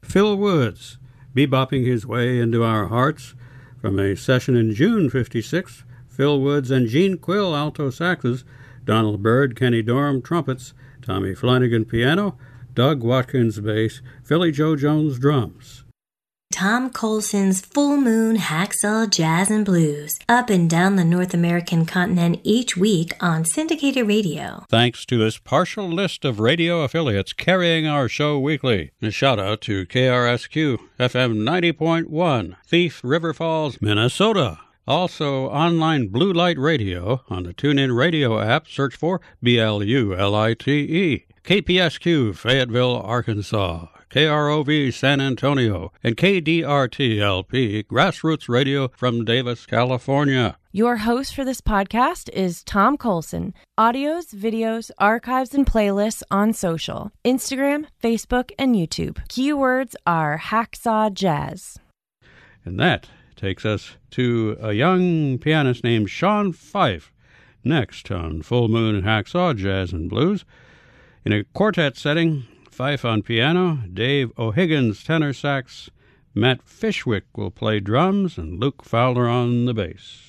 Phil Woods, bebopping his way into our hearts from a session in June '56. Phil Woods and Gene Quill alto saxes, Donald Byrd, Kenny Dorham trumpets, Tommy Flanagan piano, Doug Watkins bass, Philly Joe Jones drums. Tom Colson's Full Moon Hacksaw Jazz and Blues, up and down the North American continent each week on syndicated radio. Thanks to this partial list of radio affiliates carrying our show weekly. A shout out to KRSQ, FM 90.1, Thief River Falls, Minnesota. Also, online Blue Light Radio on the TuneIn Radio app. Search for BLULITE. KPSQ, Fayetteville, Arkansas. KROV, San Antonio. And KDRT-LP, Grassroots Radio from Davis, California. Your host for this podcast is Tom Colson. Audios, videos, archives, and playlists on social. Instagram, Facebook, and YouTube. Keywords are Hacksaw Jazz. And that takes us to a young pianist named Sean Fife, next on Full Moon Hacksaw Jazz and Blues. In a quartet setting, Fife on piano, Dave O'Higgins tenor sax, Matt Fishwick will play drums, and Luke Fowler on the bass.